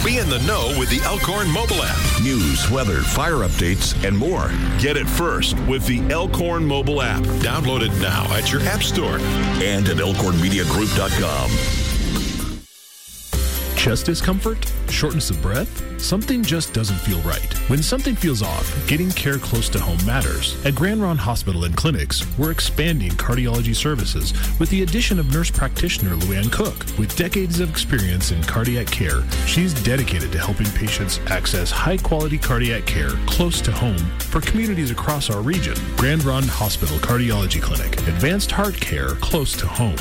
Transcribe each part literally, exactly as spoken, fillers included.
Be in the know with the Elkhorn mobile app. News, weather, fire updates, and more. Get it first with the Elkhorn mobile app. Download it now at your app store and at elkhorn media group dot com. Chest discomfort? Shortness of breath? Something just doesn't feel right. When something feels off, getting care close to home matters. At Grand Ronde Hospital and Clinics, we're expanding cardiology services with the addition of nurse practitioner Luann Cook. With decades of experience in cardiac care, she's dedicated to helping patients access high-quality cardiac care close to home for communities across our region. Grand Ronde Hospital Cardiology Clinic. Advanced heart care close to home.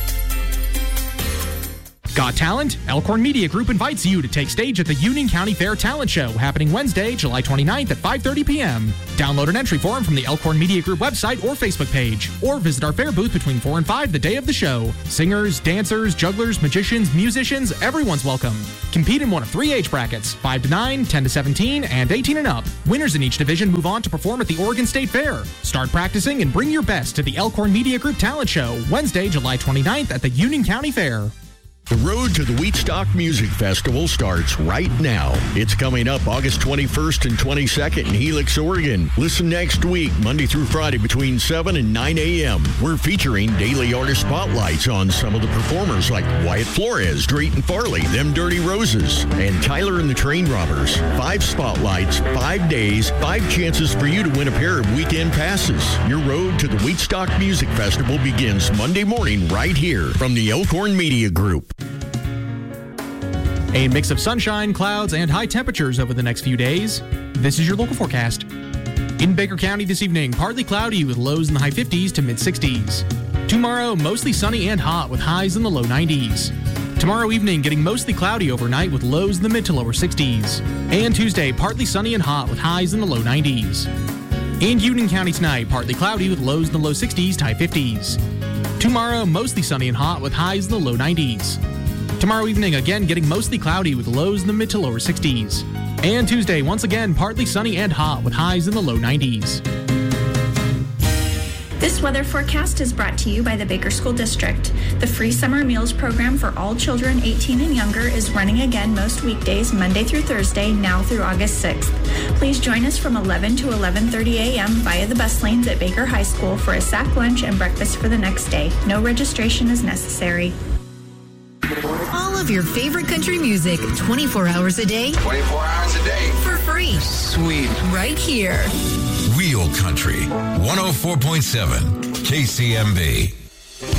Got talent? Elkhorn Media Group invites you to take stage at the Union County Fair Talent Show happening Wednesday, July twenty-ninth at five thirty p.m. Download an entry form from the Elkhorn Media Group website or Facebook page, or visit our fair booth between four and five the day of the show. Singers, dancers, jugglers, magicians, musicians, everyone's welcome. Compete in one of three age brackets, five to nine, ten to seventeen, and eighteen and up. Winners in each division move on to perform at the Oregon State Fair. Start practicing and bring your best to the Elkhorn Media Group Talent Show, Wednesday, July twenty-ninth at the Union County Fair. The road to the Wheatstock Music Festival starts right now. It's coming up August twenty-first and twenty-second in Helix, Oregon. Listen next week, Monday through Friday between seven and nine a.m. We're featuring daily artist spotlights on some of the performers like Wyatt Flores, Drayton Farley, Them Dirty Roses, and Tyler and the Train Robbers. Five spotlights, five days, five chances for you to win a pair of weekend passes. Your road to the Wheatstock Music Festival begins Monday morning right here from the Elkhorn Media Group. A mix of sunshine, clouds, and high temperatures over the next few days. This is your local forecast. In Baker County this evening, partly cloudy with lows in the high fifties to mid-sixties. Tomorrow, mostly sunny and hot with highs in the low nineties. Tomorrow evening, getting mostly cloudy overnight with lows in the mid to lower sixties. And Tuesday, partly sunny and hot with highs in the low nineties. In Union County tonight, partly cloudy with lows in the low sixties to high fifties. Tomorrow, mostly sunny and hot with highs in the low nineties. Tomorrow evening, again, getting mostly cloudy with lows in the mid to lower sixties. And Tuesday, once again, partly sunny and hot with highs in the low nineties. This weather forecast is brought to you by the Baker School District. The free summer meals program for all children eighteen and younger is running again most weekdays, Monday through Thursday, now through August sixth. Please join us from eleven to eleven thirty a.m. via the bus lanes at Baker High School for a sack lunch and breakfast for the next day. No registration is necessary. All of your favorite country music, twenty-four hours a day. twenty-four hours a day. For free. Sweet. Right here. Real Country, one oh four point seven K C M B.